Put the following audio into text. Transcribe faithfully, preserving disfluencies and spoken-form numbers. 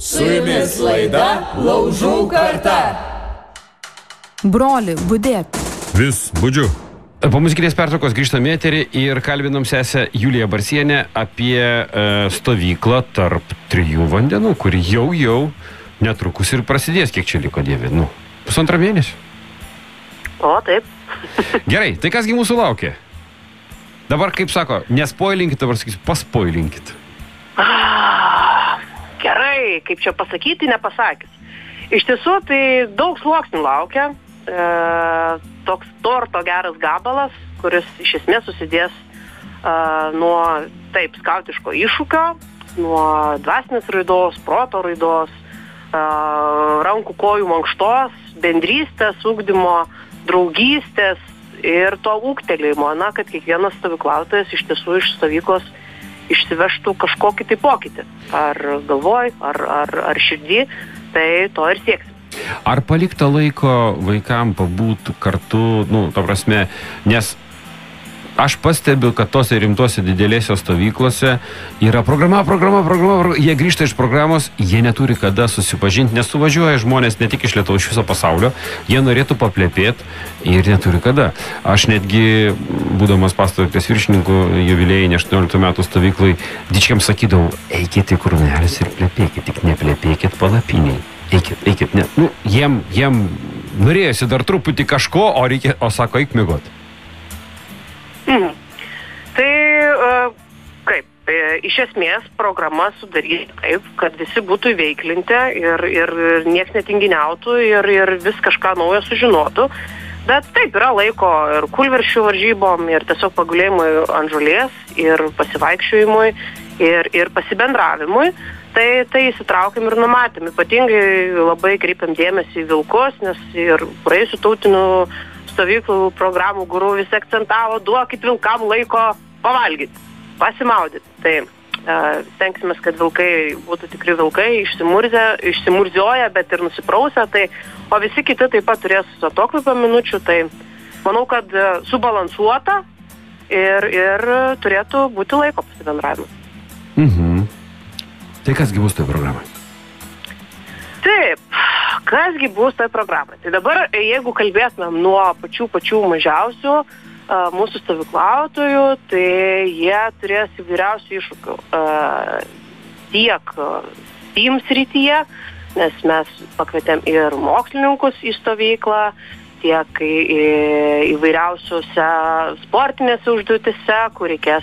Su jumis laida Laužų karta. Broli, budėk. Vis, budžiu. Po muzikinės pertraukos grįžtame į eterį ir kalbinom sesę Juliją Barsienę apie e, stovyklą tarp trijų vandenų, kuri jau jau netrukus ir prasidės. Kiek čia liko, Dieve? Nu, pusantrą mėnesį. O, taip. Gerai, tai kasgi mūsų laukia? Dabar, kaip sako, nespoilinkit, dabar sakysiu, paspoilinkit. Ah, gerai, kaip čia pasakyti, nepasakys. Iš tiesų, tai daug sluoksnių laukia. E, toks torto geras gabalas, kuris iš esmės susidės e, nuo, taip, skautiško iššūkio, nuo dvasinės raidos, proto raidos, e, rankų kojų mankštos, bendrystės, ugdymo, draugystės ir to ūgtelėjimo, na, kad kiekvienas stovyklautojas iš tiesų iš stovyklos išsivežtų kažkokį tai pokytį. Ar galvoj, ar, ar, ar širdį, tai to ir sieksim. Ar palikta laiko vaikam pabūt kartu, nu, ta prasme, nes aš pastebiu, kad tose rimtose didelėse stovyklose yra programa, programa, programa, programa, jie grįžta iš programos, jie neturi kada susipažinti, nes suvažiuoja žmonės ne tik iš Lietuvos, iš viso pasaulio, jie norėtų paplepėti ir neturi kada. Aš netgi, būdamas pastovyklės viršininku jubiliejinį aštuonioliktų metų stovyklai, dičkiam sakydavau, eikit į krūmelius ir plepėkit, tik neplepėkit palapiniai. Eikit, eikit, ne. Nu, jiem, jiem norėjusi dar truputį kažko, o, reikia, o sako, eik miegot. Mhm. Tai uh, kaip, e, iš esmės programa sudaryta taip, kad visi būtų įveiklinti ir, ir nieks netinginiautų ir, ir vis kažką naujo sužinotų. Bet taip, yra laiko ir kulveršių varžybom, ir tiesiog pagulėjimui ant žolės, ir pasivaikščiojimui, ir, ir pasibendravimui. Tai, tai įsitraukiam ir numatėm. Ypatingai labai kreipiam dėmesį į vilkus, nes ir praėjusių tautinių stovyklų programų guru visi akcentavo, duokit vilkam laiko pavalgyti, pasimaudyti. Tai e, stengsime, kad vilkai būtų tikri vilkai, išsimurzioja, bet ir nusiprausę. Tai, o visi kiti taip pat turės atokvėpio minučių. Tai manau, kad e, subalansuota ir, ir turėtų būti laiko pasibendravimui. Mhm. Tai kasgi bus toj programai? Taip, kasgi bus toj programai. Tai dabar, jeigu kalbėtumėm nuo pačių pačių mažiausių a, mūsų stovyklautojų, tai jie turės įvairiausių iššūkių. A, tiek steam srityje, nes mes pakvietėm ir mokslininkus į stovyklą, tiek į, į, įvairiausiuose sportinėse užduotise, kur reikės